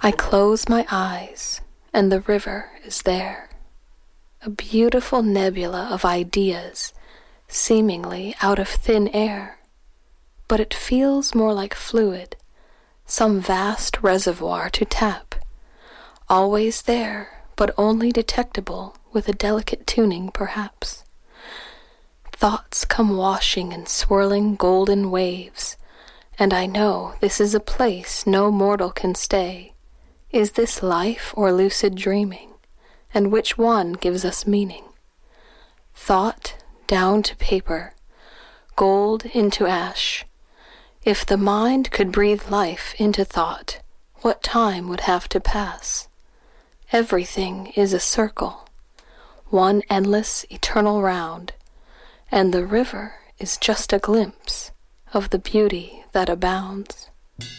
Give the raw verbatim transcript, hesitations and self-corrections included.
I close my eyes, and the river is there, a beautiful nebula of ideas, seemingly out of thin air, but it feels more like fluid, some vast reservoir to tap, always there, but only detectable with a delicate tuning, perhaps. Thoughts come washing in swirling golden waves, and I know this is a place no mortal can stay. Is this life or lucid dreaming? And which one gives us meaning? Thought down to paper, gold into ash. If the mind could breathe life into thought, what time would have to pass? Everything is a circle, one endless eternal round, and the river is just a glimpse of the beauty that abounds.